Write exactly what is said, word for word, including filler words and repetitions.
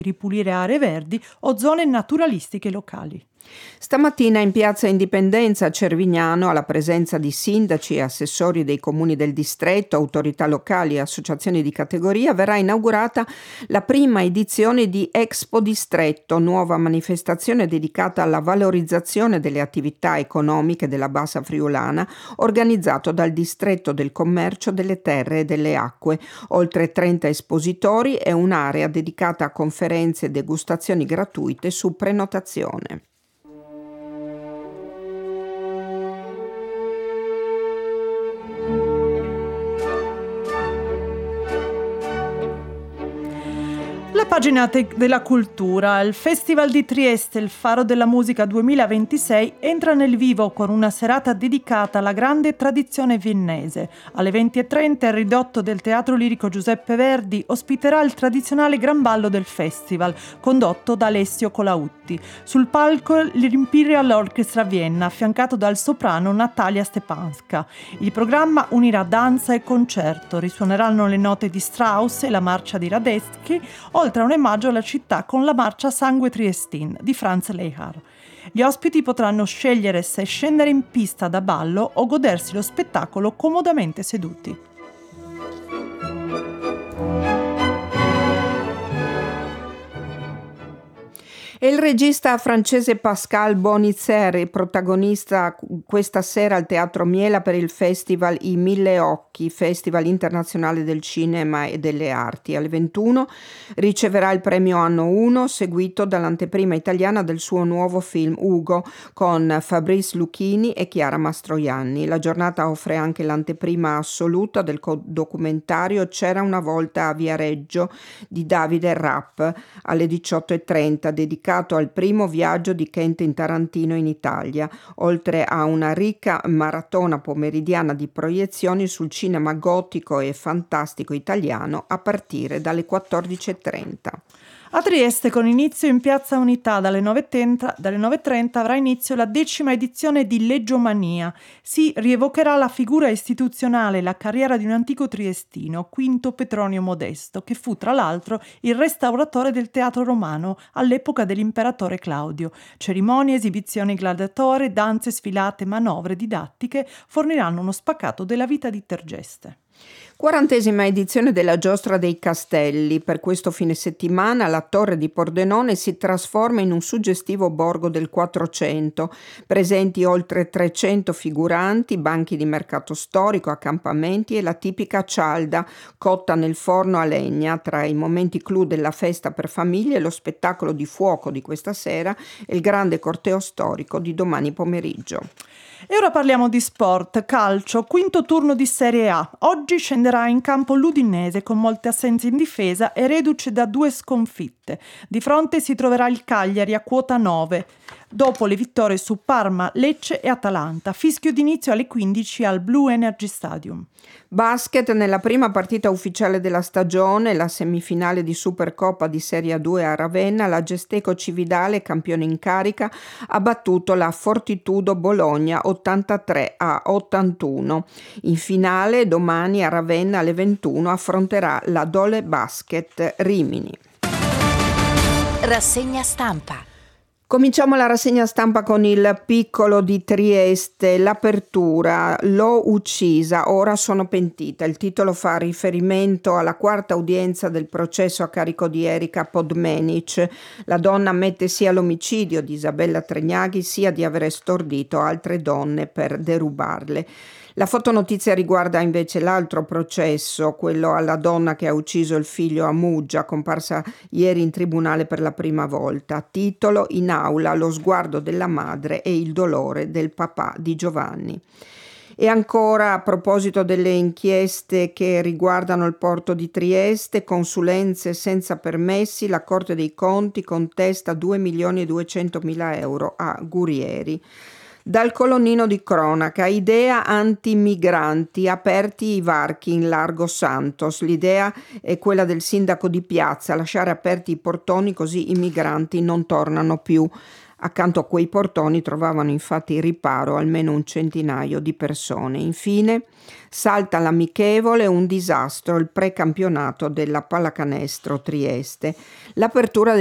ripulire aree verdi o zone naturalistiche locali. Stamattina in piazza Indipendenza a Cervignano, alla presenza di sindaci e assessori dei comuni del distretto, autorità locali e associazioni di categoria, verrà inaugurata la prima edizione di Expo Distretto, nuova manifestazione dedicata alla valorizzazione delle attività economiche della Bassa Friulana, organizzato dal Distretto del Commercio delle Terre e delle Acque. Oltre trenta espositori e un'area dedicata a conferenze e degustazioni gratuite su prenotazione. La pagina della cultura, il Festival di Trieste, il Faro della Musica duemilaventisei, entra nel vivo con una serata dedicata alla grande tradizione viennese. Alle venti e trenta il ridotto del Teatro Lirico Giuseppe Verdi ospiterà il tradizionale gran ballo del festival, condotto da Alessio Colautti. Sul palco l'Imperial Orchestra Vienna, affiancato dal soprano Natalia Stepanska. Il programma unirà danza e concerto, risuoneranno le note di Strauss e la marcia di Radetzky, oltre a un omaggio alla città con la marcia Sangue Triestin di Franz Lehár. Gli ospiti potranno scegliere se scendere in pista da ballo o godersi lo spettacolo comodamente seduti. E il regista francese Pascal Bonizzer, protagonista questa sera al Teatro Miela per il festival I Mille Occhi, Festival internazionale del cinema e delle arti. Alle ventuno riceverà il premio Anno uno, seguito dall'anteprima italiana del suo nuovo film Ugo, con Fabrice Lucchini e Chiara Mastroianni. La giornata offre anche l'anteprima assoluta del documentario C'era una volta a Viareggio di Davide Rapp, alle diciotto e trenta, dedicato al primo viaggio di Quentin Tarantino in Italia, oltre a una ricca maratona pomeridiana di proiezioni sul cinema gotico e fantastico italiano a partire dalle quattordici e trenta. A Trieste, con inizio in Piazza Unità dalle nove e trenta, avrà inizio la decima edizione di Leggiomania. Si rievocherà la figura istituzionale e la carriera di un antico triestino, Quinto Petronio Modesto, che fu tra l'altro il restauratore del teatro romano all'epoca dell'imperatore Claudio. Cerimonie, esibizioni gladiatori, danze, sfilate, manovre didattiche forniranno uno spaccato della vita di Tergeste. Quarantesima edizione della Giostra dei Castelli. Per questo fine settimana la Torre di Pordenone si trasforma in un suggestivo borgo del Quattrocento, presenti oltre trecento figuranti, banchi di mercato storico, accampamenti e la tipica cialda cotta nel forno a legna. Tra i momenti clou della festa per famiglie, lo spettacolo di fuoco di questa sera e il grande corteo storico di domani pomeriggio. E ora parliamo di sport, calcio, quinto turno di Serie A. Oggi scenderà in campo l'Udinese con molte assenze in difesa e reduce da due sconfitte. Di fronte si troverà il Cagliari a quota nove, dopo le vittorie su Parma, Lecce e Atalanta. Fischio d'inizio alle quindici al Blue Energy Stadium. Basket, nella prima partita ufficiale della stagione, la semifinale di Supercoppa di Serie A due a Ravenna, la Gesteco Cividale, campione in carica, ha battuto la Fortitudo Bologna ottantatré a ottantuno. In finale, domani a Ravenna alle ventuno affronterà la Dole Basket Rimini. Rassegna stampa. Cominciamo la rassegna stampa con il Piccolo di Trieste, l'apertura, l'ho uccisa, ora sono pentita. Il titolo fa riferimento alla quarta udienza del processo a carico di Erika Podmenic. La donna ammette sia l'omicidio di Isabella Tregnaghi sia di aver stordito altre donne per derubarle. La fotonotizia riguarda invece l'altro processo, quello alla donna che ha ucciso il figlio a Muggia, comparsa ieri in tribunale per la prima volta. Titolo: in aula lo sguardo della madre e il dolore del papà di Giovanni. E ancora, a proposito delle inchieste che riguardano il porto di Trieste, consulenze senza permessi, la Corte dei Conti contesta due milioni e duecentomila euro a Gurieri. Dal colonnino di cronaca, idea anti-migranti, aperti i varchi in largo Santos. L'idea è quella del sindaco di Piazza, lasciare aperti i portoni così i migranti non tornano più Accanto a quei portoni trovavano infatti riparo almeno un centinaio di persone. Infine salta l'amichevole, un disastro, il precampionato della Pallacanestro Trieste. L'apertura